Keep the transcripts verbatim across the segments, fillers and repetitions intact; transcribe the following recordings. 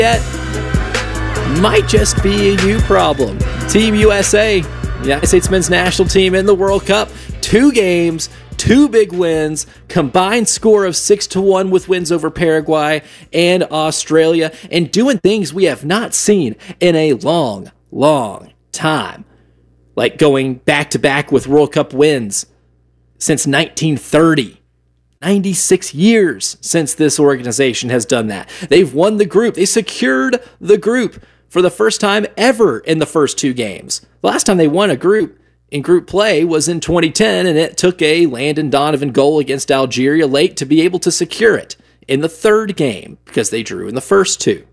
yet? Might just be a you problem. Team U S A, United States men's national team in the World Cup, two games, two big wins, combined score of six to one with wins over Paraguay and Australia, and doing things we have not seen in a long, long time. Like going back-to-back with World Cup wins since nineteen thirty. ninety-six years since this organization has done that. They've won the group. They secured the group for the first time ever in the first two games. The last time they won a group in group play was in twenty ten, and it took a Landon Donovan goal against Algeria late to be able to secure it in the third game because they drew in the first two.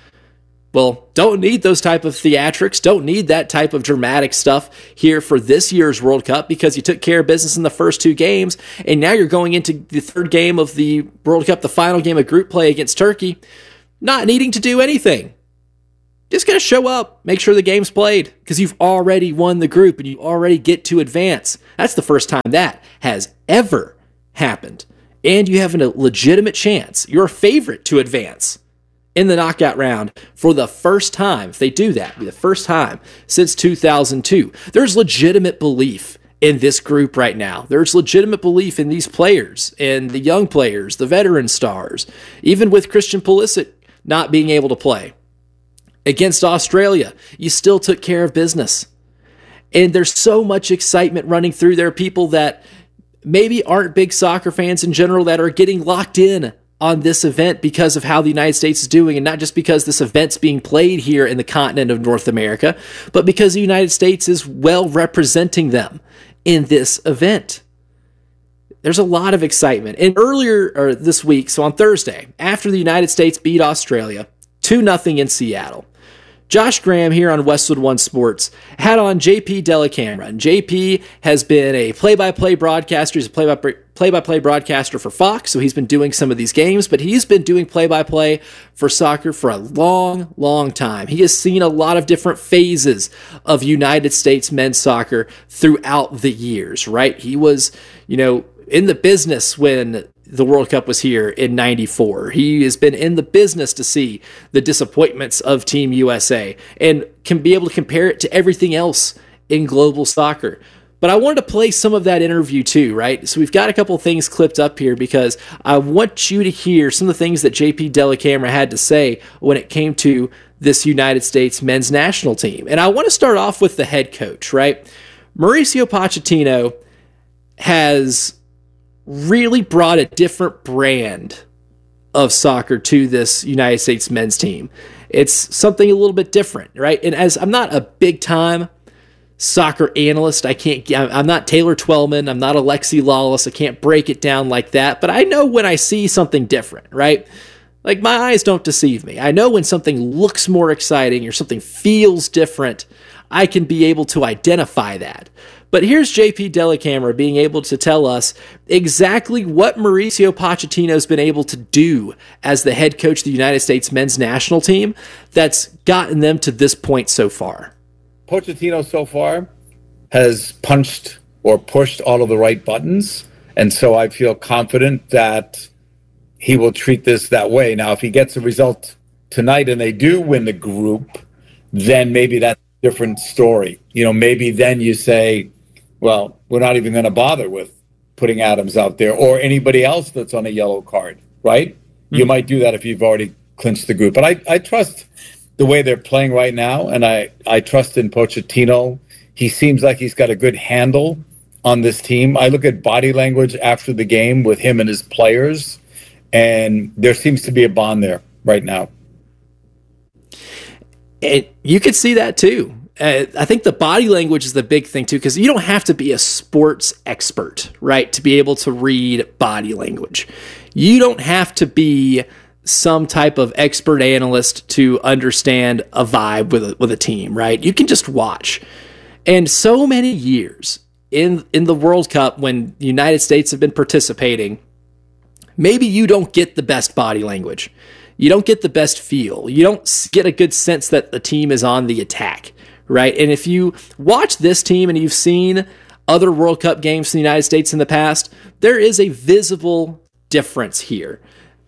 Well, don't need those type of theatrics, don't need that type of dramatic stuff here for this year's World Cup because you took care of business in the first two games, and now you're going into the third game of the World Cup, the final game of group play against Turkey, not needing to do anything. Just going to show up, make sure the game's played, because you've already won the group and you already get to advance. That's the first time that has ever happened. And you have a legitimate chance, you're a favorite to advance in the knockout round for the first time. If they do that, it'll be the first time since two thousand two. There's legitimate belief in this group right now. There's legitimate belief in these players, and the young players, the veteran stars, even with Christian Pulisic not being able to play. Against Australia, you still took care of business. And there's so much excitement running through there. People that maybe aren't big soccer fans in general that are getting locked in on this event because of how the United States is doing, and not just because this event's being played here in the continent of North America, but because the United States is well representing them in this event. There's a lot of excitement. And earlier or this week, so on Thursday, after the United States beat Australia two nothing in Seattle, Josh Graham here on Westwood One Sports had on J P Dellacamera. And J P has been a play-by-play broadcaster. He's a play-by-play play-by-play broadcaster for Fox, so he's been doing some of these games, but he's been doing play-by-play for soccer for a long, long time. He has seen a lot of different phases of United States men's soccer throughout the years, right? He was, you know, in the business when the World Cup was here in ninety-four. He has been in the business to see the disappointments of Team U S A and can be able to compare it to everything else in global soccer. But I wanted to play some of that interview too, right? So we've got a couple of things clipped up here because I want you to hear some of the things that J P Dellacamera had to say when it came to this United States men's national team. And I want to start off with the head coach, right? Mauricio Pochettino has really brought a different brand of soccer to this United States men's team. It's something a little bit different, right? And as I'm not a big time soccer analyst, I can't, I'm not Taylor Twellman, I'm not Alexi Lawless, I can't break it down like that, but I know when I see something different, right? Like my eyes don't deceive me. I know when something looks more exciting or something feels different, I can be able to identify that. But here's J P Dellacamera being able to tell us exactly what Mauricio Pochettino's been able to do as the head coach of the United States men's national team that's gotten them to this point so far. Pochettino so far has punched or pushed all of the right buttons, and so I feel confident that he will treat this that way. Now, if he gets a result tonight and they do win the group, then maybe that's a different story. You know, maybe then you say, well, we're not even going to bother with putting Adams out there or anybody else that's on a yellow card, right? Mm-hmm. You might do that if you've already clinched the group. But I, I trust the way they're playing right now, and I, I trust in Pochettino. He seems like he's got a good handle on this team. I look at body language after the game with him and his players, and there seems to be a bond there right now. It, you could see that too. Uh, I think the body language is the big thing too, because you don't have to be a sports expert, right, to be able to read body language. You don't have to be some type of expert analyst to understand a vibe with a, with a team, right? You can just watch. And so many years in in the World Cup when the United States have been participating, maybe you don't get the best body language. You don't get the best feel. You don't get a good sense that the team is on the attack, right? And if you watch this team and you've seen other World Cup games in the United States in the past, there is a visible difference here.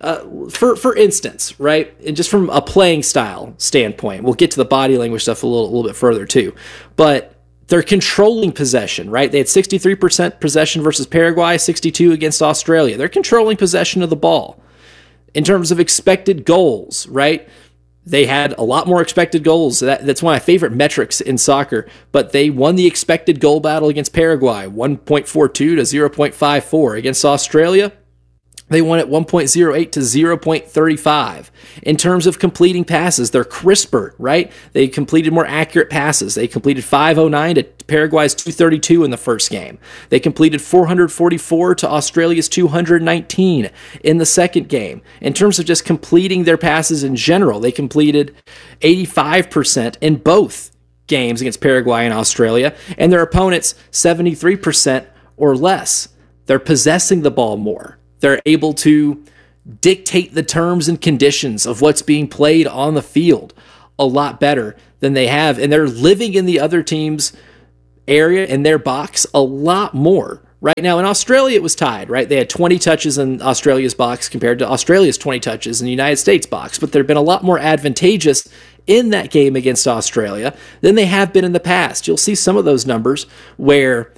uh, for for instance, right, and just from a playing style standpoint, we'll get to the body language stuff a little, a little bit further too, but they're controlling possession, right? They had sixty-three percent possession versus Paraguay, sixty-two against Australia. They're controlling possession of the ball. In terms of expected goals, right? They had a lot more expected goals. That, that's one of my favorite metrics in soccer, but they won the expected goal battle against Paraguay, one point four two to zero point five four. Against Australia, they won at one point zero eight to zero point three five. In terms of completing passes, they're crisper, right? They completed more accurate passes. They completed five oh nine to Paraguay's two thirty-two in the first game. They completed four forty-four to Australia's two nineteen in the second game. In terms of just completing their passes in general, they completed eighty-five percent in both games against Paraguay and Australia, and their opponents seventy-three percent or less. They're possessing the ball more. They're able to dictate the terms and conditions of what's being played on the field a lot better than they have. And they're living in the other team's area, in their box, a lot more. Right now, in Australia, it was tied, right? They had twenty touches in Australia's box compared to Australia's twenty touches in the United States box. But they've been a lot more advantageous in that game against Australia than they have been in the past. You'll see some of those numbers where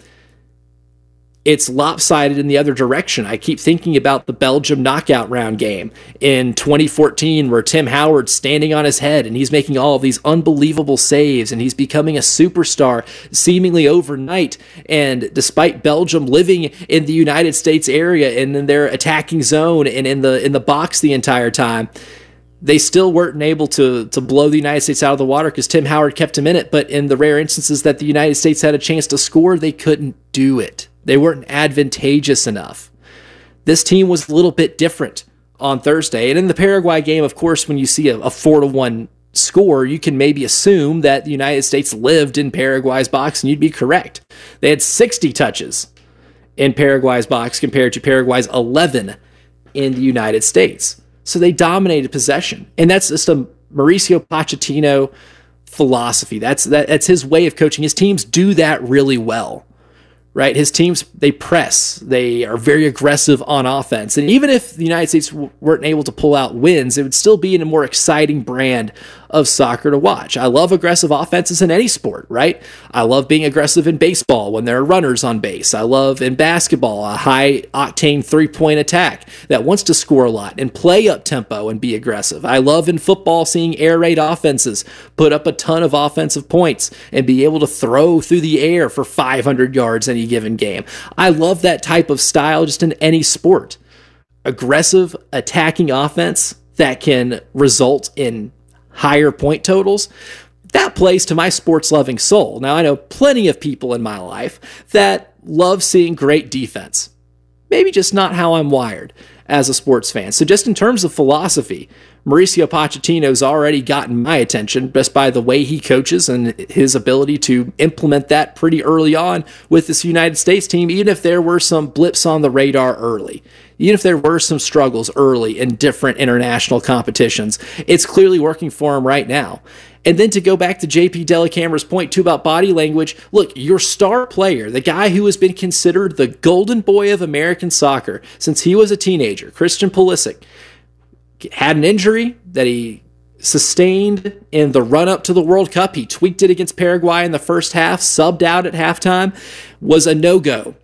it's lopsided in the other direction. I keep thinking about the Belgium knockout round game in twenty fourteen where Tim Howard's standing on his head and he's making all of these unbelievable saves and he's becoming a superstar seemingly overnight. And despite Belgium living in the United States area and in their attacking zone and in the in the box the entire time, they still weren't able to to blow the United States out of the water because Tim Howard kept him in it. But in the rare instances that the United States had a chance to score, they couldn't do it. They weren't advantageous enough. This team was a little bit different on Thursday. And in the Paraguay game, of course, when you see a, a four to one score, you can maybe assume that the United States lived in Paraguay's box, and you'd be correct. They had sixty touches in Paraguay's box compared to Paraguay's eleven in the United States. So they dominated possession. And that's just a Mauricio Pochettino philosophy. That's that, that's his way of coaching. His teams do that really well. Right, his teams, they press. They are very aggressive on offense. And even if the United States w- weren't able to pull out wins, it would still be in a more exciting brand of soccer to watch. I love aggressive offenses in any sport, right? I love being aggressive in baseball when there are runners on base. I love in basketball a high-octane three-point attack that wants to score a lot and play up-tempo and be aggressive. I love in football seeing air raid offenses put up a ton of offensive points and be able to throw through the air for five hundred yards any given game. I love that type of style just in any sport. Aggressive attacking offense that can result in higher point totals, that plays to my sports loving soul. Now, I know plenty of people in my life that love seeing great defense. Maybe just not how I'm wired as a sports fan. So just in terms of philosophy, Mauricio Pochettino's already gotten my attention just by the way he coaches and his ability to implement that pretty early on with this United States team, even if there were some blips on the radar early. Even if there were some struggles early in different international competitions, it's clearly working for him right now. And then to go back to J P Dellacamera's point too about body language, look, your star player, the guy who has been considered the golden boy of American soccer since he was a teenager, Christian Pulisic, had an injury that he sustained in the run-up to the World Cup. He tweaked it against Paraguay in the first half, subbed out at halftime, was a no-go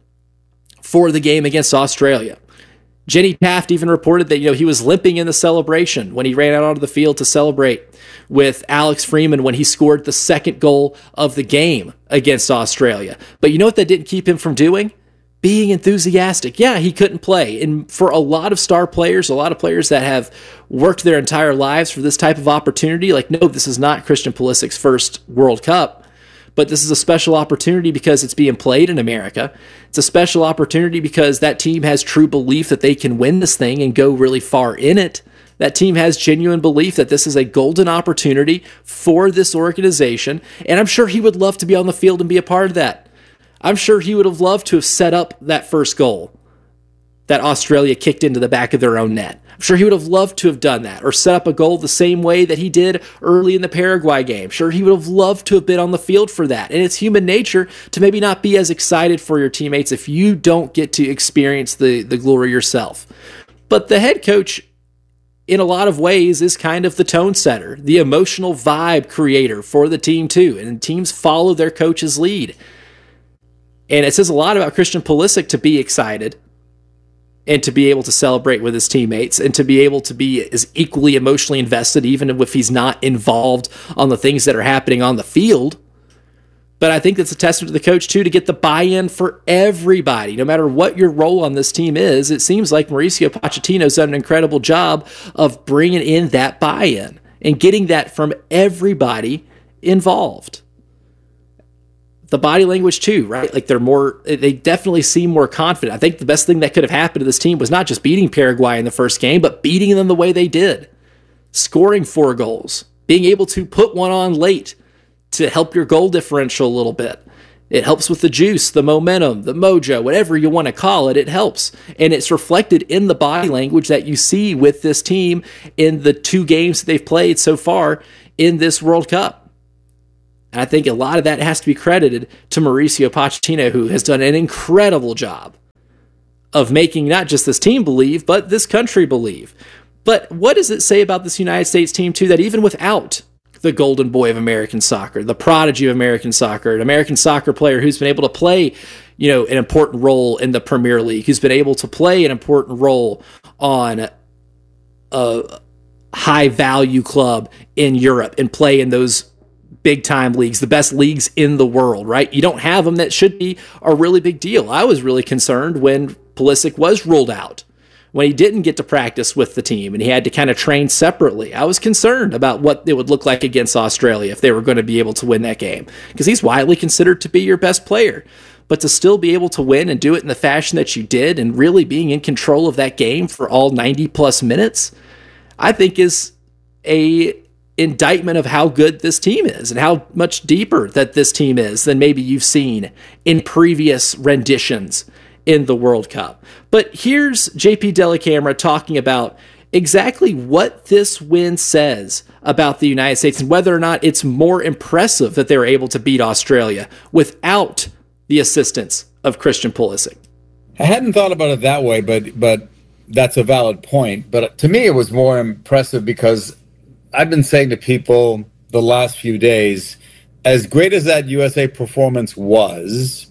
for the game against Australia. Jenny Taft even reported that, you know, he was limping in the celebration when he ran out onto the field to celebrate with Alex Freeman when he scored the second goal of the game against Australia. But you know what that didn't keep him from doing? Being enthusiastic. Yeah, he couldn't play. And for a lot of star players, a lot of players that have worked their entire lives for this type of opportunity, like, no, this is not Christian Pulisic's first World Cup. But this is a special opportunity because it's being played in America. It's a special opportunity because that team has true belief that they can win this thing and go really far in it. That team has genuine belief that this is a golden opportunity for this organization. And I'm sure he would love to be on the field and be a part of that. I'm sure he would have loved to have set up that first goal that Australia kicked into the back of their own net. I'm sure he would have loved to have done that or set up a goal the same way that he did early in the Paraguay game. Sure, he would have loved to have been on the field for that. And it's human nature to maybe not be as excited for your teammates if you don't get to experience the, the glory yourself. But the head coach in a lot of ways is kind of the tone setter, the emotional vibe creator for the team too. And teams follow their coach's lead. And it says a lot about Christian Pulisic to be excited and to be able to celebrate with his teammates and to be able to be as equally emotionally invested, even if he's not involved on the things that are happening on the field. But I think that's a testament to the coach, too, to get the buy-in for everybody. No matter what your role on this team is, it seems like Mauricio Pochettino's done an incredible job of bringing in that buy-in and getting that from everybody involved. The body language, too, right? Like they're more, they definitely seem more confident. I think the best thing that could have happened to this team was not just beating Paraguay in the first game, but beating them the way they did. Scoring four goals, being able to put one on late to help your goal differential a little bit. It helps with the juice, the momentum, the mojo, whatever you want to call it, it helps. And it's reflected in the body language that you see with this team in the two games that they've played so far in this World Cup. And I think a lot of that has to be credited to Mauricio Pochettino, who has done an incredible job of making not just this team believe, but this country believe. But what does it say about this United States team, too, that even without the golden boy of American soccer, the prodigy of American soccer, an American soccer player who's been able to play, you know, an important role in the Premier League, who's been able to play an important role on a high value club in Europe and play in those big time leagues, the best leagues in the world, right? You don't have them. That should be a really big deal. I was really concerned when Pulisic was ruled out, when he didn't get to practice with the team and he had to kind of train separately. I was concerned about what it would look like against Australia if they were going to be able to win that game, because he's widely considered to be your best player. But to still be able to win and do it in the fashion that you did and really being in control of that game for all ninety plus minutes, I think is a indictment of how good this team is and how much deeper that this team is than maybe you've seen in previous renditions in the World Cup. But here's J P Dellacamera talking about exactly what this win says about the United States and whether or not it's more impressive that they were able to beat Australia without the assistance of Christian Pulisic. I hadn't thought about it that way, but but that's a valid point. But to me, it was more impressive because I've been saying to people the last few days, as great as that U S A performance was,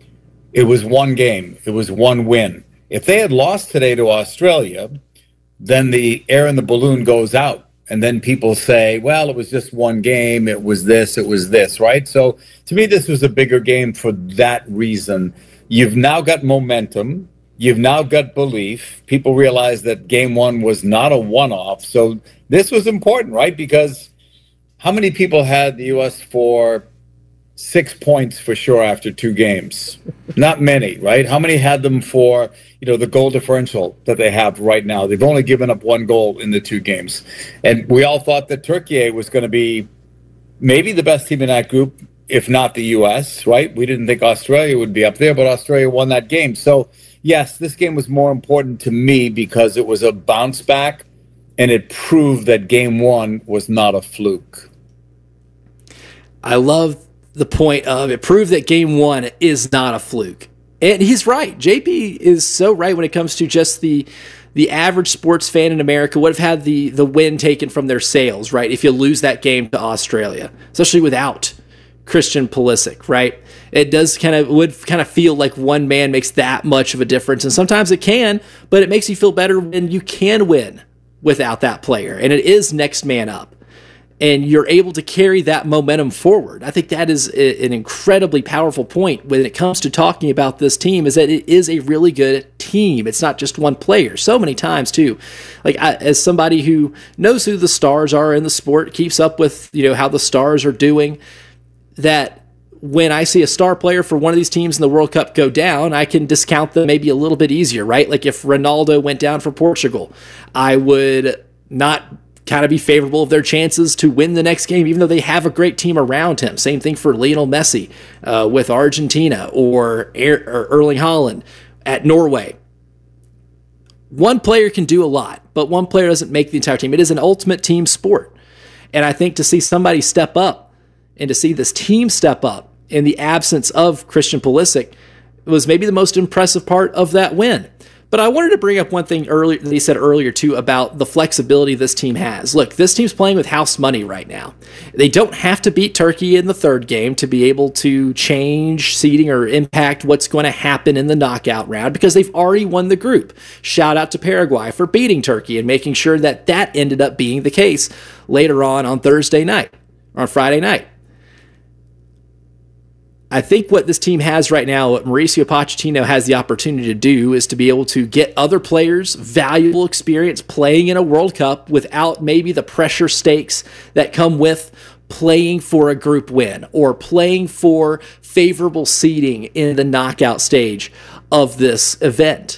it was one game. It was one win. If they had lost today to Australia, then the air in the balloon goes out. And then people say, well, it was just one game. It was this, it was this, right? So to me, this was a bigger game for that reason. You've now got momentum. You've now got belief. People realize that game one was not a one-off. So this was important, right? Because how many people had the U S for six points for sure after two games? Not many, right? How many had them for, you know, the goal differential that they have right now? They've only given up one goal in the two games. And we all thought that Turkey was going to be maybe the best team in that group, if not the U S, right? We didn't think Australia would be up there, but Australia won that game. So, yes, this game was more important to me because it was a bounce back and it proved that game one was not a fluke. I love the point of it proved that game one is not a fluke. And he's right. J P is so right when it comes to just the the average sports fan in America would have had the the win taken from their sails, right? If you lose that game to Australia, especially without Christian Pulisic, right? It does kind of would kind of feel like one man makes that much of a difference. And sometimes it can, but it makes you feel better when you can win without that player. And it is next man up. And you're able to carry that momentum forward. I think that is a, an incredibly powerful point when it comes to talking about this team, is that it is a really good team. It's not just one player. So many times, too, like I, as somebody who knows who the stars are in the sport, keeps up with, you know, how the stars are doing, that when I see a star player for one of these teams in the World Cup go down, I can discount them maybe a little bit easier, right? Like if Ronaldo went down for Portugal, I would not kind of be favorable of their chances to win the next game, even though they have a great team around him. Same thing for Lionel Messi uh, with Argentina, or, er- or Erling Haaland at Norway. One player can do a lot, but one player doesn't make the entire team. It is an ultimate team sport. And I think to see somebody step up and to see this team step up in the absence of Christian Pulisic was maybe the most impressive part of that win. But I wanted to bring up one thing earlier that he said earlier, too, about the flexibility this team has. Look, this team's playing with house money right now. They don't have to beat Turkey in the third game to be able to change seeding or impact what's going to happen in the knockout round because they've already won the group. Shout out to Paraguay for beating Turkey and making sure that that ended up being the case later on on Thursday night or on Friday night. I think what this team has right now, what Mauricio Pochettino has the opportunity to do is to be able to get other players valuable experience playing in a World Cup without maybe the pressure stakes that come with playing for a group win or playing for favorable seeding in the knockout stage of this event.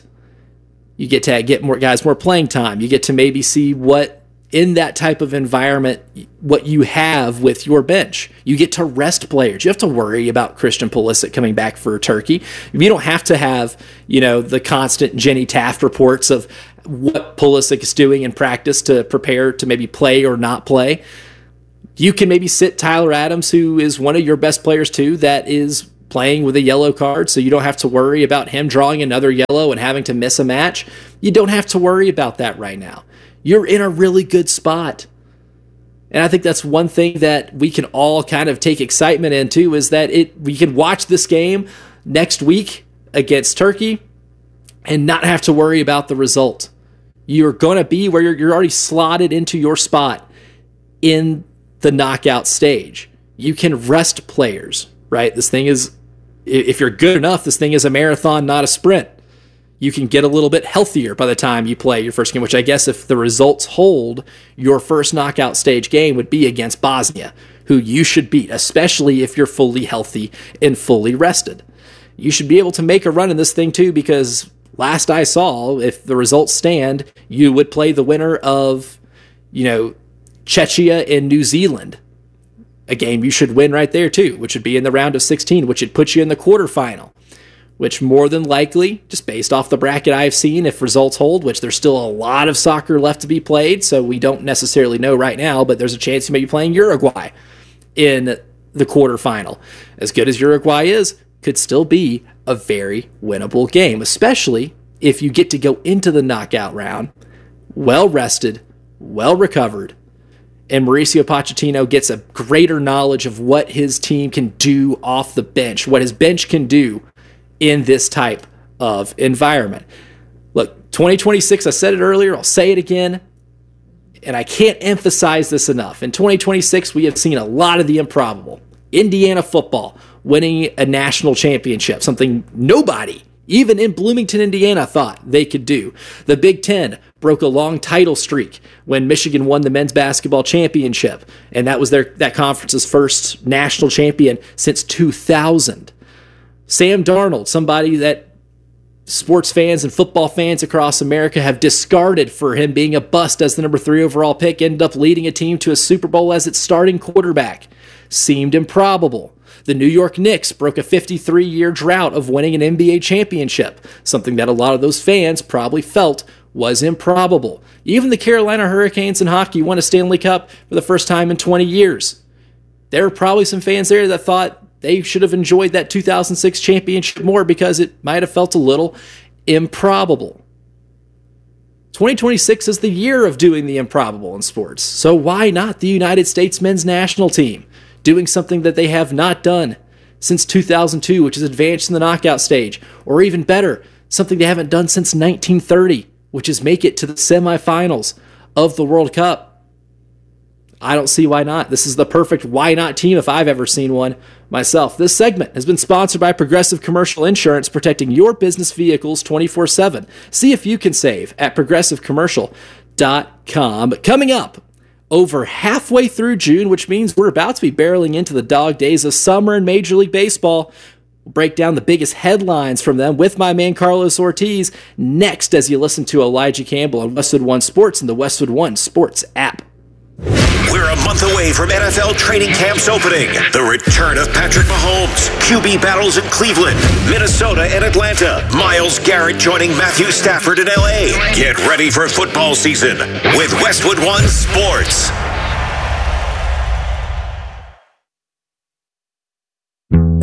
You get to get more guys more playing time. You get to maybe see what in that type of environment, what you have with your bench. You get to rest players. You have to worry about Christian Pulisic coming back for Turkey. You don't have to have, you know, the constant Jenny Taft reports of what Pulisic is doing in practice to prepare to maybe play or not play. You can maybe sit Tyler Adams, who is one of your best players too, that is playing with a yellow card, so you don't have to worry about him drawing another yellow and having to miss a match. You don't have to worry about that right now. You're in a really good spot. And I think that's one thing that we can all kind of take excitement into is that it we can watch this game next week against Turkey and not have to worry about the result. You're going to be where you're, you're already slotted into your spot in the knockout stage. You can rest players, right? This thing is, if you're good enough, this thing is a marathon, not a sprint. You can get a little bit healthier by the time you play your first game, which I guess if the results hold, your first knockout stage game would be against Bosnia, who you should beat, especially if you're fully healthy and fully rested. You should be able to make a run in this thing too, because last I saw, if the results stand, you would play the winner of, you know, Czechia and New Zealand. A game you should win right there too, which would be in the round of sixteen, which would put you in the quarterfinal. Which more than likely, just based off the bracket I've seen, if results hold, which there's still a lot of soccer left to be played, so we don't necessarily know right now, but there's a chance you may be playing Uruguay in the quarterfinal. As good as Uruguay is, could still be a very winnable game, especially if you get to go into the knockout round well-rested, well-recovered, and Mauricio Pochettino gets a greater knowledge of what his team can do off the bench, what his bench can do in this type of environment. Look, twenty twenty-six, I said it earlier, I'll say it again, and I can't emphasize this enough. In twenty twenty-six, we have seen a lot of the improbable. Indiana football winning a national championship, something nobody, even in Bloomington, Indiana, thought they could do. The Big Ten broke a long title streak when Michigan won the men's basketball championship, and that was their that conference's first national champion since two thousand. Sam Darnold, somebody that sports fans and football fans across America have discarded for him being a bust as the number three overall pick, ended up leading a team to a Super Bowl as its starting quarterback. Seemed improbable. The New York Knicks broke a fifty-three-year drought of winning an N B A championship, something that a lot of those fans probably felt was improbable. Even the Carolina Hurricanes in hockey won a Stanley Cup for the first time in twenty years. There were probably some fans there that thought they should have enjoyed that two thousand six championship more because it might have felt a little improbable. twenty twenty-six is the year of doing the improbable in sports. So why not the United States men's national team doing something that they have not done since two thousand two, which is advanced in the knockout stage, or even better, something they haven't done since nineteen thirty, which is make it to the semifinals of the World Cup. I don't see why not. This is the perfect why not team if I've ever seen one myself. This segment has been sponsored by Progressive Commercial Insurance, protecting your business vehicles twenty-four seven. See if you can save at progressive commercial dot com. Coming up, over halfway through June, which means we're about to be barreling into the dog days of summer in Major League Baseball. We'll break down the biggest headlines from them with my man Carlos Ortiz next as you listen to Elijah Campbell on Westwood One Sports and the Westwood One Sports app. We're a month away from N F L training camps opening. The return of Patrick Mahomes, Q B battles in Cleveland, Minnesota, and Atlanta. Myles Garrett joining Matthew Stafford in L A. Get ready for football season with Westwood One Sports.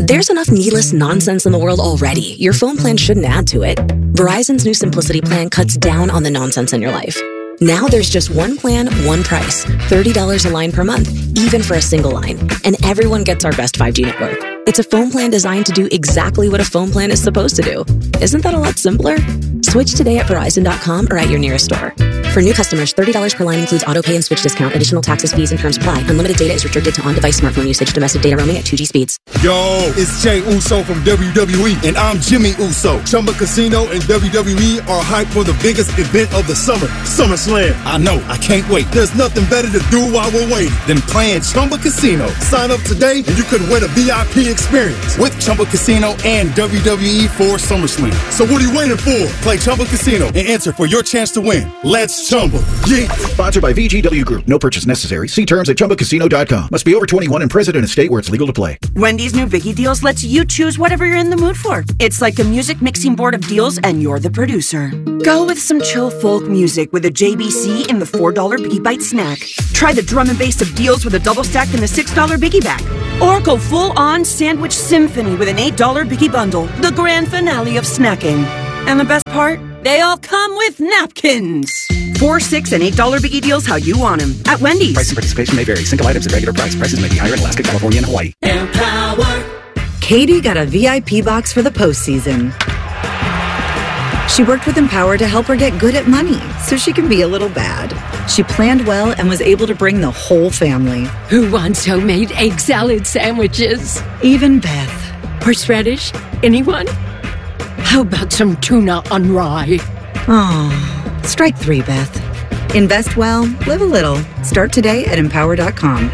There's enough needless nonsense in the world already. Your phone plan shouldn't add to it. Verizon's new Simplicity plan cuts down on the nonsense in your life. Now there's just one plan, one price. thirty dollars a line per month, even for a single line. And everyone gets our best five G network. It's a phone plan designed to do exactly what a phone plan is supposed to do. Isn't that a lot simpler? Switch today at Verizon dot com or at your nearest store. For new customers, thirty dollars per line includes auto pay and switch discount. Additional taxes, fees, and terms apply. Unlimited data is restricted to on-device smartphone usage. Domestic data roaming at two G speeds. Yo, it's Jey Uso from W W E, and I'm Jimmy Uso. Chumba Casino and W W E are hyped for the biggest event of the summer, SummerSlam. I know, I can't wait. There's nothing better to do while we're waiting than playing Chumba Casino. Sign up today, and you could win a V I P experience with Chumba Casino and W W E for SummerSlam. So what are you waiting for? Play Chumba Casino and enter for your chance to win. Let's Chumba. Yeah. Sponsored by V G W Group. No purchase necessary. See terms at chumba casino dot com. Must be over twenty-one and present in a state where it's legal to play. Wendy's new Biggie Deals lets you choose whatever you're in the mood for. It's like a music mixing board of deals, and you're the producer. Go with some chill folk music with a J B C in the four dollar Biggie Bite snack. Try the drum and bass of deals with a double stack in the six dollar Biggie Bag. Or go full-on sandwich symphony with an eight dollar Biggie Bundle. The grand finale of snacking. And the best part? They all come with napkins. Four, six, and eight dollar Biggie Deals how you want them at Wendy's. Price and participation may vary. Single items at regular price. Prices may be higher in Alaska, California, and Hawaii. Empower. Katie got a V I P box for the postseason. She worked with Empower to help her get good at money so she can be a little bad. She planned well and was able to bring the whole family. Who wants homemade egg salad sandwiches? Even Beth. Horseradish? Anyone? How about some tuna on rye? Oh, strike three, Beth. Invest well, live a little. Start today at empower dot com.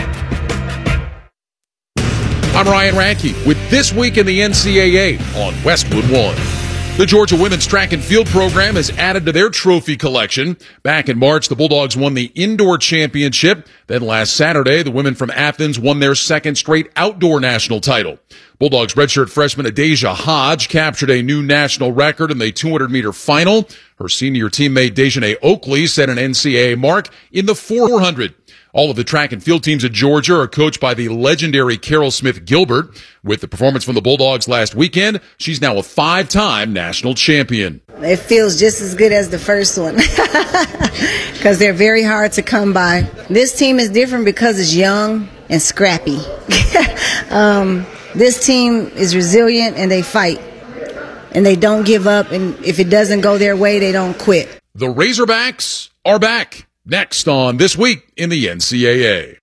I'm Ryan Radke with This Week in the N C double A on Westwood One. The Georgia women's track and field program has added to their trophy collection. Back in March, the Bulldogs won the indoor championship. Then last Saturday, the women from Athens won their second straight outdoor national title. Bulldogs redshirt freshman Adasia Hodge captured a new national record in the two hundred meter final. Her senior teammate Dejanay Oakley set an N C double A mark in the four hundred. All of the track and field teams at Georgia are coached by the legendary Carol Smith Gilbert. With the performance from the Bulldogs last weekend, she's now a five-time national champion. It feels just as good as the first one because they're very hard to come by. This team is different because it's young and scrappy. um, this team is resilient and they fight. And they don't give up, and if it doesn't go their way, they don't quit. The Razorbacks are back. Next on This Week in the N C double A.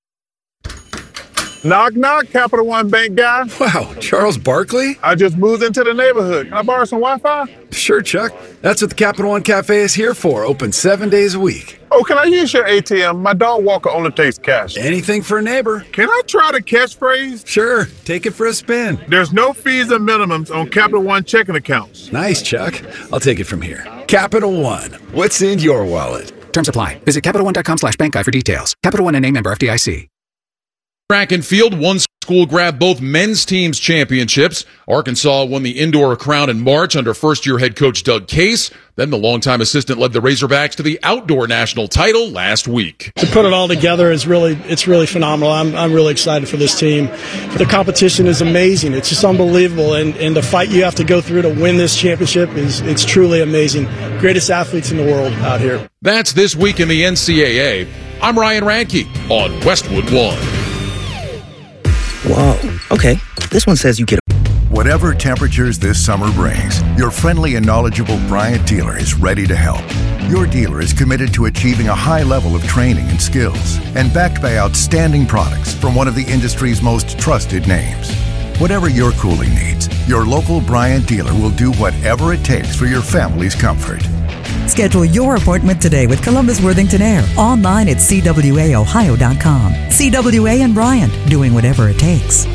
Knock, knock, Capital One Bank guy. Wow, Charles Barkley? I just moved into the neighborhood. Can I borrow some Wi-Fi? Sure, Chuck. That's what the Capital One Cafe is here for. Open seven days a week. Oh, can I use your A T M? My dog walker only takes cash. Anything for a neighbor. Can I try the catchphrase? Sure. Take it for a spin. There's no fees or minimums on Capital One checking accounts. Nice, Chuck. I'll take it from here. Capital One. What's in your wallet? Terms apply. Visit Capital One dot com slash bank guide for details. Capital One N A member F D I C. Track and field, one school grabbed both men's teams championships. Arkansas won the indoor crown in March under first-year head coach Doug Case. Then the longtime assistant led the Razorbacks to the outdoor national title last week. To put it all together is really, it's really phenomenal. I'm, I'm really excited for this team. The competition is amazing. It's just unbelievable. And, and the fight you have to go through to win this championship is, it's truly amazing. Greatest athletes in the world out here. That's This Week in the N C double A. I'm Ryan Radke on Westwood One. Whoa, okay. This one says you get a... Whatever temperatures this summer brings, your friendly and knowledgeable Bryant dealer is ready to help. Your dealer is committed to achieving a high level of training and skills and backed by outstanding products from one of the industry's most trusted names. Whatever your cooling needs, your local Bryant dealer will do whatever it takes for your family's comfort. Schedule your appointment today with Columbus Worthington Air online at C W A Ohio dot com. C W A and Bryant, doing whatever it takes.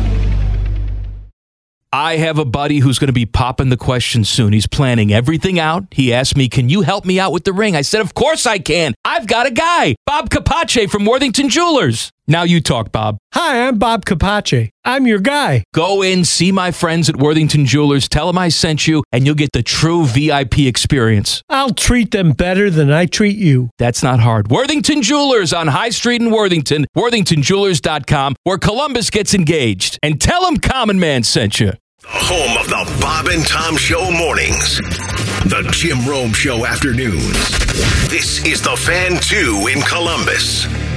I have a buddy who's going to be popping the question soon. He's planning everything out. He asked me, can you help me out with the ring? I said, of course I can. I've got a guy, Bob Capace from Worthington Jewelers. Now you talk, Bob. Hi, I'm Bob Capace. I'm your guy. Go in, see my friends at Worthington Jewelers, tell them I sent you, and you'll get the true V I P experience. I'll treat them better than I treat you. That's not hard. Worthington Jewelers on High Street in Worthington, worthington jewelers dot com, where Columbus gets engaged. And tell them Common Man sent you. Home of the Bob and Tom Show mornings. The Jim Rome Show afternoons. This is the Fan two in Columbus.